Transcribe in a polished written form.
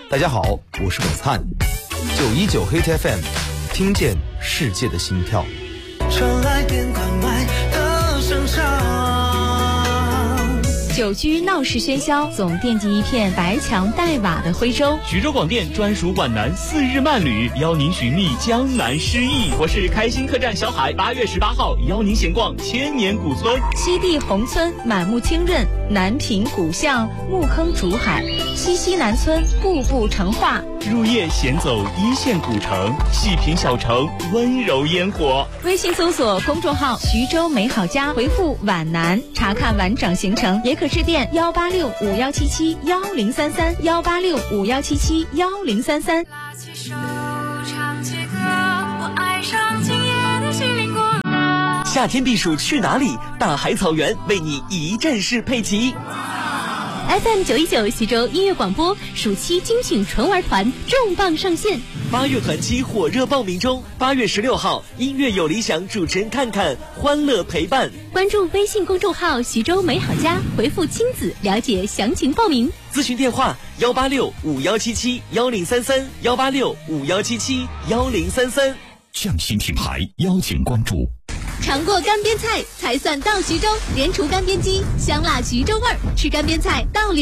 大家好，我是董灿，919 Hit FM， 听见世界的心跳。 传来电管麦的声响， 久居闹市喧嚣，总惦记一片白墙黛瓦的徽州。 徐州广电专属皖南4日慢旅，邀您寻觅江南诗意。我是开心客栈小海，8月18号邀您闲逛千年古村。 西递宏村满目清润，南平古巷木坑竹海，西南村步步成画。 入夜闲走一线古城，细品小城温柔烟火。 微信搜索公众号徐州美好家，回复皖南查看完整行程，也可致电18651771033，18651771033。 拉起手唱起歌，我爱上今夜的西林果。 夏天避暑去哪里？大海草原为你一站式配齐。 FM 919徐州音乐广播暑期精选纯玩团重磅上线 ，8月团期火热报名中，8月16号音乐有理想主持人看看，欢乐陪伴。 关注微信公众号徐州美好家，回复亲子了解详情报名。 咨询电话18651771033，18651771033。 匠心品牌邀请关注。 尝过干煸菜才算到徐州，连厨干煸鸡，香辣徐州味儿，吃干煸菜到